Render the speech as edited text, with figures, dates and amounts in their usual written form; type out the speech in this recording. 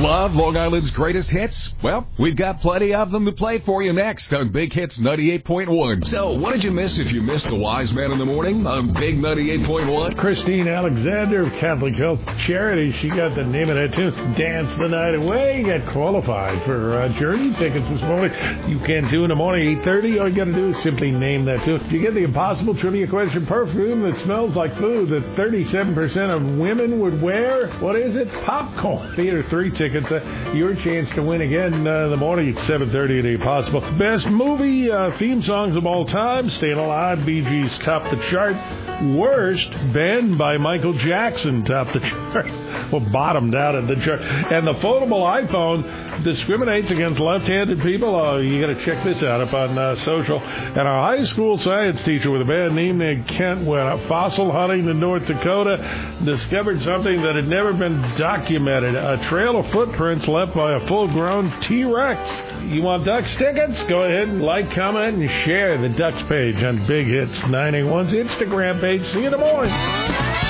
Love Long Island's greatest hits? Well, we've got plenty of them to play for you next on Big Hits 98.1. So, what did you miss if you missed the Wise Man in the Morning on Big 98.1? Christine Alexander of Catholic Health Charity, she got the name of that tune, Dance the Night Away. You got qualified for Journey tickets this morning. You can do in the morning, 8:30. All you got to do is simply name that tune. You get the impossible trivia question, perfume that smells like food that 37% of women would wear. What is it? Popcorn. Theater 3 tickets. Your chance to win again in the morning at 7:30 at Impossible. Best movie theme songs of all time. Staying Alive, Bee Gees top the chart. Worst, Ben by Michael Jackson top the chart. Well, bottomed out at the chart. And the foldable iPhone discriminates against left-handed people. You got to check this out up on social. And our high school science teacher with a bad name named Kent went out fossil hunting in North Dakota, discovered something that had never been documented, a trail of footprints left by a full-grown T-Rex. You want Ducks tickets? Go ahead and like, comment, and share the Ducks page on Big Hits 981's Instagram page. See you in the morning.